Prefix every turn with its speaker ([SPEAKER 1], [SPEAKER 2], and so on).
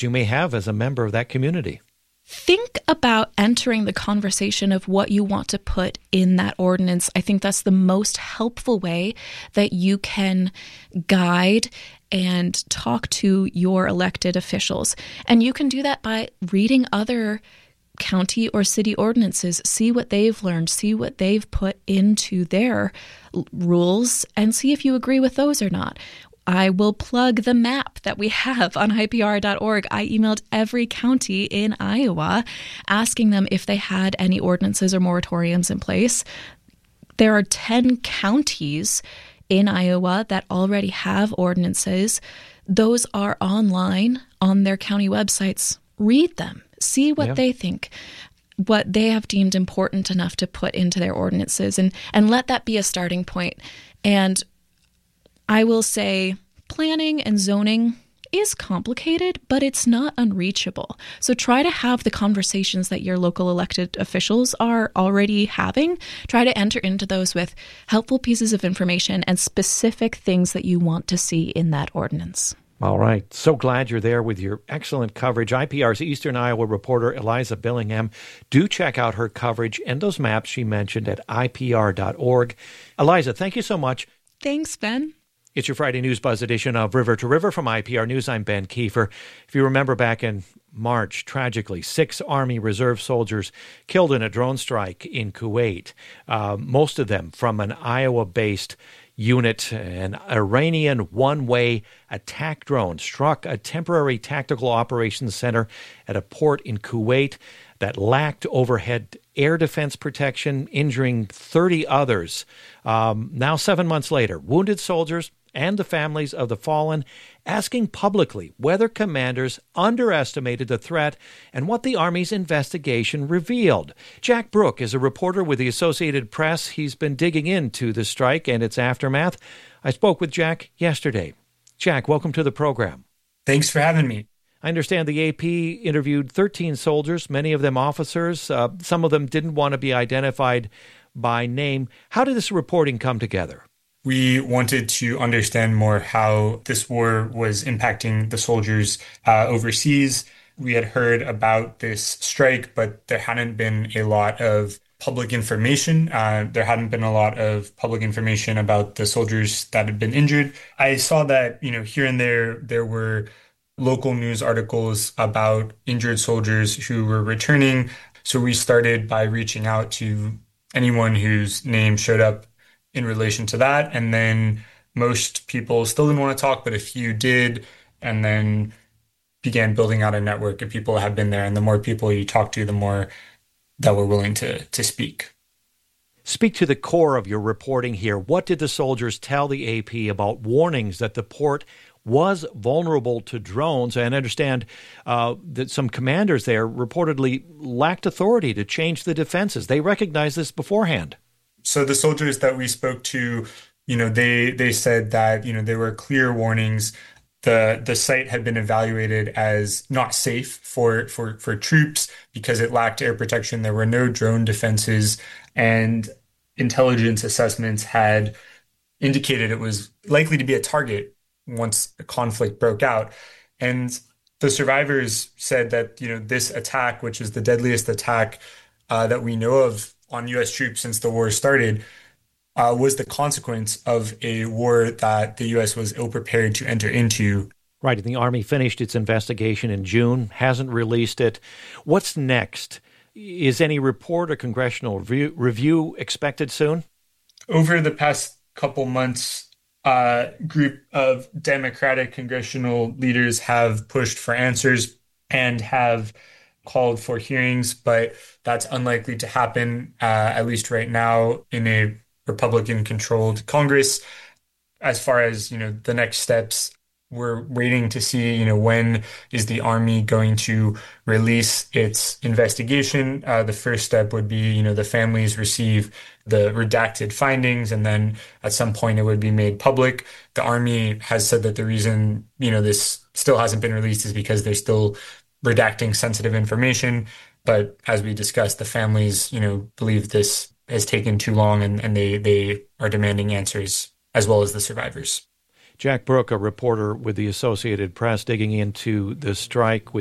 [SPEAKER 1] you may have as a member of that community.
[SPEAKER 2] Think about entering the conversation of what you want to put in that ordinance. I think that's the most helpful way that you can guide and talk to your elected officials. And you can do that by reading other county or city ordinances, see what they've learned, see what they've put into their rules, and see if you agree with those or not. I will plug the map that we have on IPR.org. I emailed every county in Iowa asking them if they had any ordinances or moratoriums in place. There are 10 counties in Iowa that already have ordinances. Those are online on their county websites. Read them. See what they think, what they have deemed important enough to put into their ordinances, and let that be a starting point. And I will say planning and zoning is complicated, but it's not unreachable. So try to have the conversations that your local elected officials are already having. Try to enter into those with helpful pieces of information and specific things that you want to see in that ordinance.
[SPEAKER 1] All right. So glad you're there with your excellent coverage. IPR's Eastern Iowa reporter, Eliza Billingham. Do check out her coverage and those maps she mentioned at IPR.org. Eliza, thank you so much.
[SPEAKER 2] Thanks, Ben.
[SPEAKER 1] It's your Friday News Buzz edition of River to River from IPR News. I'm Ben Kiefer. If you remember back in March, tragically, 6 Army Reserve soldiers killed in a drone strike in Kuwait, most of them from an Iowa-based unit. An Iranian one-way attack drone struck a temporary tactical operations center at a port in Kuwait that lacked overhead air defense protection, injuring 30 others. Now, 7 months later, wounded soldiers and the families of the fallen asking publicly whether commanders underestimated the threat and what the Army's investigation revealed. Jack Brook is a reporter with the Associated Press. He's been digging into the strike and its aftermath. I spoke with Jack yesterday. Jack, welcome to the program.
[SPEAKER 3] Thanks for having me.
[SPEAKER 1] I understand the AP interviewed 13 soldiers, many of them officers. Some of them didn't want to be identified by name. How did this reporting come together?
[SPEAKER 3] We wanted to understand more how this war was impacting the soldiers overseas. We had heard about this strike, but there hadn't been a lot of public information. There hadn't been a lot of public information about the soldiers that had been injured. I saw that, here and there were local news articles about injured soldiers who were returning. So we started by reaching out to anyone whose name showed up in relation to that. And then most people still didn't want to talk, but a few did, and then began building out a network of people that have been there. And the more people you talk to, the more that were willing to speak.
[SPEAKER 1] Speak to the core of your reporting here. What did the soldiers tell the AP about warnings that the port was vulnerable to drones? I understand that some commanders there reportedly lacked authority to change the defenses. They recognized this beforehand.
[SPEAKER 3] So the soldiers that we spoke to, they said that, there were clear warnings. The site had been evaluated as not safe for troops because it lacked air protection. There were no drone defenses, and intelligence assessments had indicated it was likely to be a target once a conflict broke out. And the survivors said that, this attack, which is the deadliest attack that we know of on U.S. troops since the war started, was the consequence of a war that the U.S. was ill-prepared to enter into.
[SPEAKER 1] Right, and the Army finished its investigation in June, hasn't released it. What's next? Is any report or congressional review expected soon?
[SPEAKER 3] Over the past couple months, a group of Democratic congressional leaders have pushed for answers and have called for hearings, but that's unlikely to happen, at least right now, in a Republican-controlled Congress. As far as, the next steps, we're waiting to see, when is the Army going to release its investigation. The first step would be, the families receive the redacted findings, and then at some point it would be made public. The Army has said that the reason, this still hasn't been released is because they're still redacting sensitive information. But as we discussed, the families, believe this has taken too long, and they are demanding answers, as well as the survivors.
[SPEAKER 1] Jack Brooke, a reporter with the Associated Press, digging into the strike